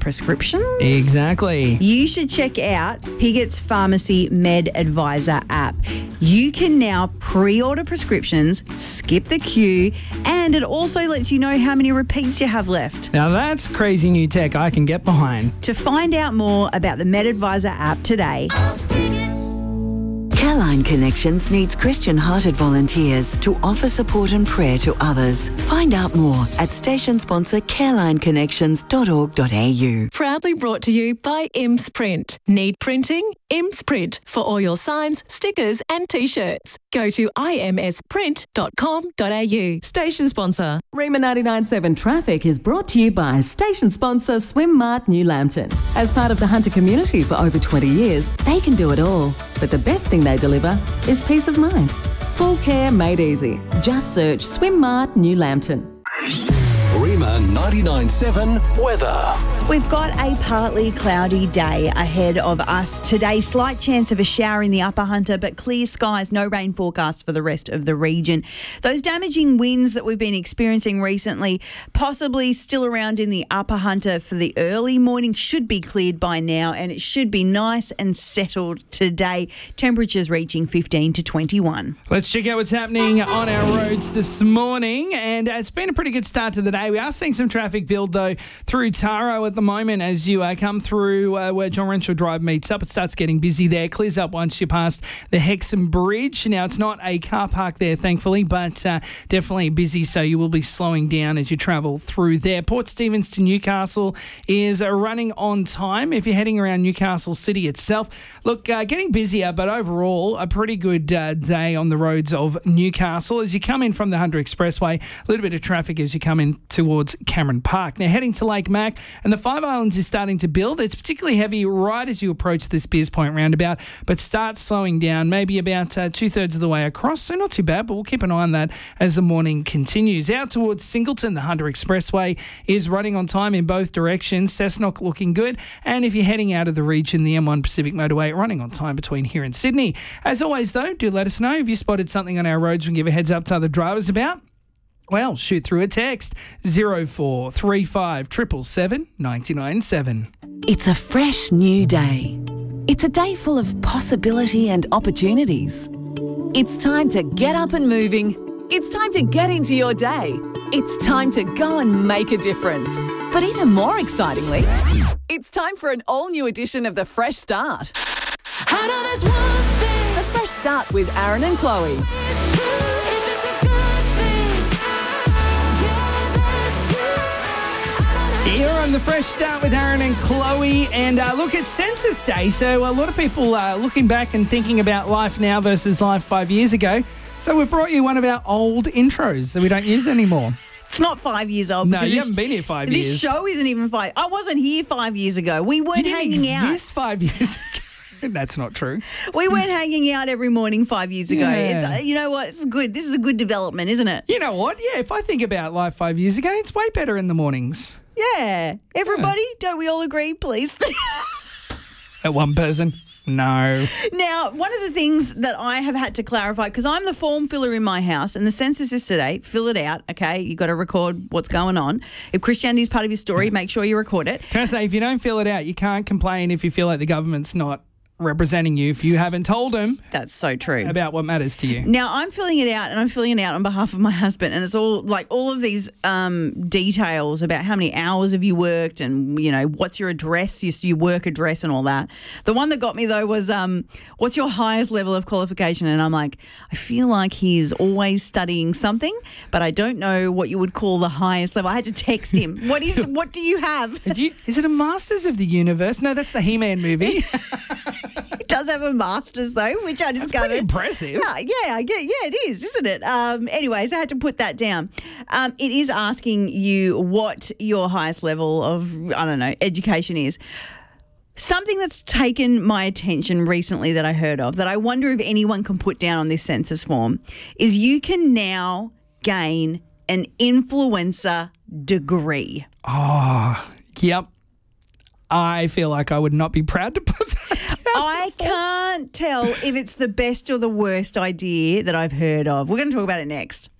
prescriptions? Exactly. You should check out Pigot's Pharmacy Med Advisor app. You can now pre-order prescriptions, skip the queue, and it also lets you know how many repeats you have left. Now that's crazy new tech I can get behind. To find out more about the Med Advisor app today. Careline Connections needs Christian-hearted volunteers to offer support and prayer to others. Find out more at station sponsor carelineconnections.org.au. Proudly brought to you by IMS Print. Need printing? IMS Print for all your signs, stickers and T-shirts. Go to imsprint.com.au. Station sponsor. Rema 99.7 Traffic is brought to you by station sponsor Swim Mart New Lambton. As part of the Hunter community for over 20 years, they can do it all. But the best thing they deliver is peace of mind. Full care made easy. Just search Swim Mart New Lambton. Rema 99.7 weather. We've got a partly cloudy day ahead of us today. Slight chance of a shower in the Upper Hunter, but clear skies, no rain forecast for the rest of the region. Those damaging winds that we've been experiencing recently, possibly still around in the Upper Hunter for the early morning, should be cleared by now, and it should be nice and settled today. Temperatures reaching 15 to 21. Let's check out what's happening on our roads this morning, and it's been a pretty good start to the day. We are seeing some traffic build, though, through Taro at the moment as you come through where John Renshaw Drive meets up. It starts getting busy there. Clears up once you pass the Hexham Bridge. Now, it's not a car park there, thankfully, but definitely busy, so you will be slowing down as you travel through there. Port Stephens to Newcastle is running on time if you're heading around Newcastle City itself. Look, getting busier, but overall a pretty good day on the roads of Newcastle. As you come in from the Hunter Expressway, a little bit of traffic as you come in towards Cameron Park. Now, heading to Lake Mac, and the Five Islands is starting to build. It's particularly heavy right as you approach the Spears Point roundabout, but starts slowing down maybe about two-thirds of the way across, so not too bad, but we'll keep an eye on that as the morning continues. Out towards Singleton, the Hunter Expressway is running on time in both directions. Cessnock looking good, and if you're heading out of the region, the M1 Pacific Motorway running on time between here and Sydney. As always, though, do let us know if you spotted something on our roads we can give a heads up to other drivers about. Well, shoot through a text 0435 777 997. It's a fresh new day. It's a day full of possibility and opportunities. It's time to get up and moving. It's time to get into your day. It's time to go and make a difference. But even more excitingly, it's time for an all-new edition of The Fresh Start. I know there's one thing. The Fresh Start with Aaron and Chloe. You're on The Fresh Start with Aaron and Chloe, and look, it's Census Day, so a lot of people are looking back and thinking about life now versus life 5 years ago. So we've brought you one of our old intros that we don't use anymore. It's not 5 years old. No, you haven't been here 5 years. This show isn't even 5. I wasn't here 5 years ago. We weren't hanging out. You didn't exist 5 years ago. That's not true. We weren't hanging out every morning 5 years ago. Yeah. It's, you know what? It's good. This is a good development, isn't it? You know what? Yeah, if I think about life 5 years ago, it's way better in the mornings. Yeah. Everybody, don't we all agree, please? At one person. No. Now, one of the things that I have had to clarify, because I'm the form filler in my house and the census is today, fill it out, okay? You've got to record what's going on. If Christianity is part of your story, make sure you record it. Can I say, if you don't fill it out, you can't complain if you feel like the government's not representing you if you haven't told them. That's so true. About what matters to you. Now, I'm filling it out, and I'm filling it out on behalf of my husband, and it's all like all of these details about how many hours have you worked and, you know, what's your address, your work address and all that. The one that got me, though, was what's your highest level of qualification? And I'm like, I feel like he's always studying something, but I don't know what you would call the highest level. I had to text him. What do you have? Is it a Masters of the Universe? No, that's the He-Man movie. He does have a master's, though, which I discovered. That's pretty impressive. Yeah, it is, isn't it? Anyways, I had to put that down. It is asking you what your highest level of, I don't know, education is. Something that's taken my attention recently that I heard of, that I wonder if anyone can put down on this census form, is you can now gain an influencer degree. Oh, yep. I feel like I would not be proud to put that down. I can't tell if it's the best or the worst idea that I've heard of. We're going to talk about it next.